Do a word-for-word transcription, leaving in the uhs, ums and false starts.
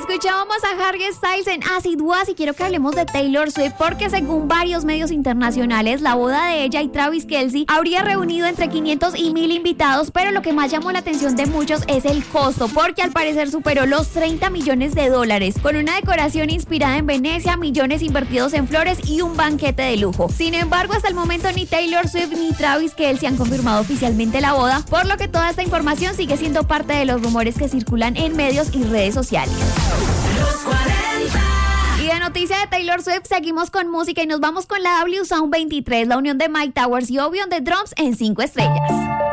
Escuchábamos a Harry Styles en Acid Was y quiero que hablemos de Taylor Swift porque según varios medios internacionales, la boda de ella y Travis Kelce habría reunido entre quinientos y mil invitados, pero lo que más llamó la atención de muchos es el costo, porque al parecer superó los treinta millones de dólares, con una decoración inspirada en Venecia, millones invertidos en flores y un banquete de lujo. Sin embargo, hasta el momento ni Taylor Swift ni Travis Kelce han confirmado oficialmente la boda, por lo que toda esta información sigue siendo parte de los rumores que circulan en medios y redes sociales. Los cuarenta. Y de noticia de Taylor Swift, seguimos con música y nos vamos con la W Sound veintitrés, la unión de Mike Towers y Obi on the Drums en cinco estrellas.